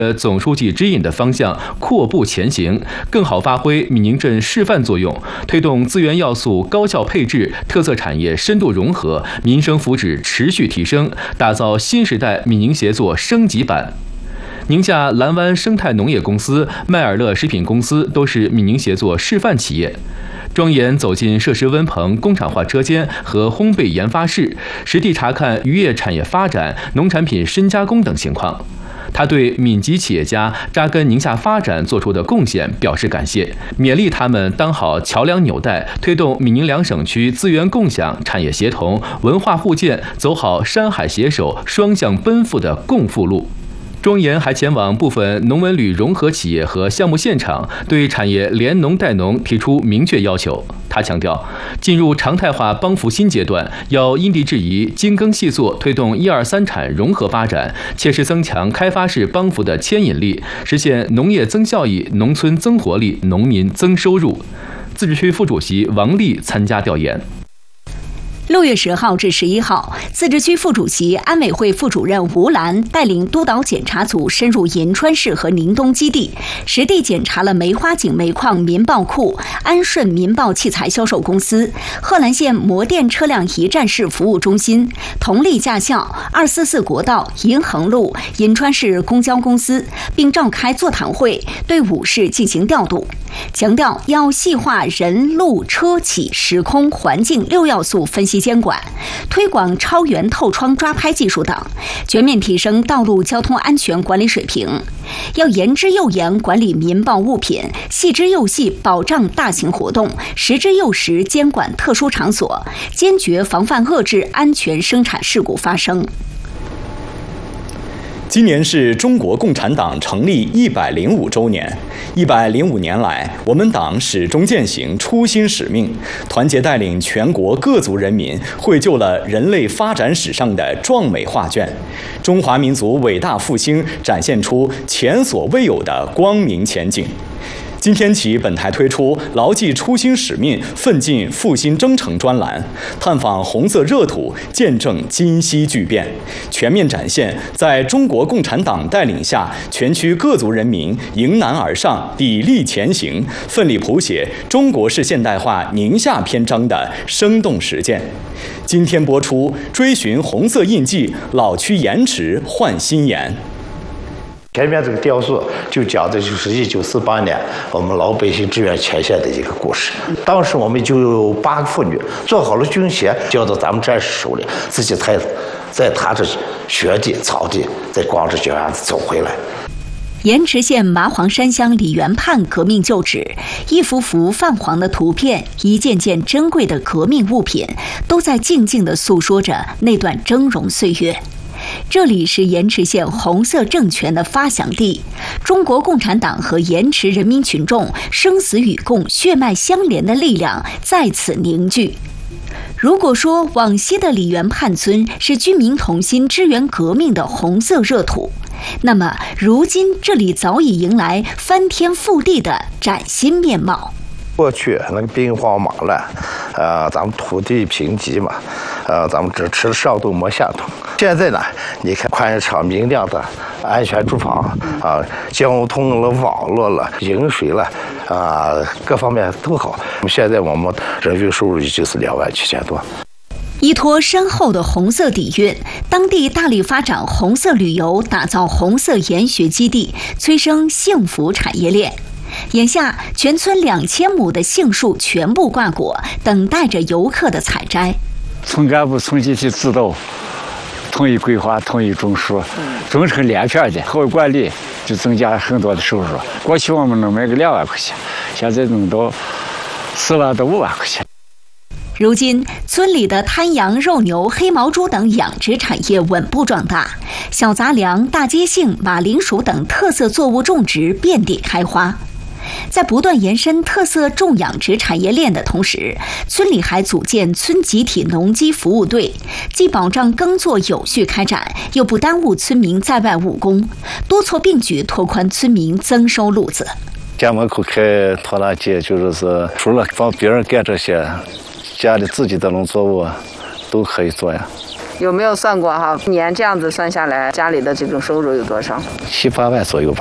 总书记指引的方向阔步前行，更好发挥闽宁镇示范作用，推动资源要素高效配置、特色产业深度融合、民生福祉持续提升，打造新时代闽宁协作升级版。宁夏蓝湾生态农业公司、麦尔乐食品公司都是闽宁协作示范企业。庄严走进设施温棚、工厂化车间和烘焙研发室，实地查看渔业产业发展、农产品深加工等情况。他对闽籍企业家扎根宁夏发展做出的贡献表示感谢，勉励他们当好桥梁纽带，推动闽宁两省区资源共享、产业协同、文化互鉴，走好山海携手、双向奔赴的共富路。庄严还前往部分农文旅融合企业和项目现场，对产业联农带农提出明确要求。他强调，进入常态化帮扶新阶段，要因地制宜、精耕细作，推动1、2、3产融合发展，切实增强开发式帮扶的牵引力，实现农业增效益、农村增活力、农民增收入。自治区副主席王丽参加调研。 6月10号至11号，自治区副主席、安委会副主任吴兰带领督导检查组深入银川市和宁东基地，实地检查了梅花井煤矿民爆库、安顺民爆器材销售公司、贺兰县摩电车辆一站式服务中心、同利驾校、244国道、银衡路、银川市公交公司，并召开座谈会，对5市进行调度，强调要细化人、路、车、企、时空、环境6要素分析监管，推广超圆透窗抓拍技术等，全面提升道路交通安全管理水平。要严之又严管理民爆物品，细之又细保障大型活动，实之又实监管特殊场所，坚决防范遏制安全生产事故发生。 今年是中国共产党成立105周年。105年来，我们党始终践行初心使命，团结带领全国各族人民，绘就了人类发展史上的壮美画卷，中华民族伟大复兴展现出前所未有的光明前景。今天起，本台推出牢记初心使命、奋进复兴征程专栏，探访红色热土，见证今昔巨变，全面展现在中国共产党带领下，全区各族人民迎难而上、砥砺前行，奋力谱写中国式现代化宁夏篇章的生动实践。今天播出，追寻红色印记，老区延迟换新颜。 前面这个雕塑就讲的就是1948年我们老百姓志愿前线的一个故事。当时我们就有8个妇女做好了军鞋，交到咱们战士手里，自己再踏着雪地、草地，再光着脚丫子走回来。 盐池县麻黄山乡李元畔革命旧址，一幅幅泛黄的图片，一件件珍贵的革命物品，都在静静地诉说着那段峥嵘岁月。这里是盐池县红色政权的发祥地，中国共产党和盐池人民群众生死与共、血脉相连的力量在此凝聚。如果说往昔的李元畔村是军民同心支援革命的红色热土，那么如今这里早已迎来翻天覆地的崭新面貌。 过去那个兵荒马乱，咱们土地贫瘠嘛，咱们只吃上顿没下顿。现在呢，你看宽敞明亮的安全住房交通了、网络了、饮水了各方面都好。现在我们人均收入已经是27000多。 依托深厚的红色底蕴，当地大力发展红色旅游，打造红色研学基地，催生幸福产业链。眼下，全村2000亩的杏树全部挂果，等待着游客的采摘。 村干部、村集体指导，统一规划、统一种树，种成连片的，后管理就增加很多的收入。过去我们能卖个2万块钱，现在弄到4万到5万块钱。 如今，村里的滩羊、肉牛、黑毛猪等养殖产业稳步壮大，小杂粮、大街杏、马铃薯等特色作物种植遍地开花。在不断延伸特色种养殖产业链的同时，村里还组建村集体农机服务队，既保障耕作有序开展，又不耽误村民在外务工，多措并举拓宽村民增收路子。 家门口开拖拉机，就是除了帮别人干这些，家里自己的农作物都可以做呀。 有没有算过哈？年这样子算下来，家里的这种收入有多少？ 7、8万左右吧。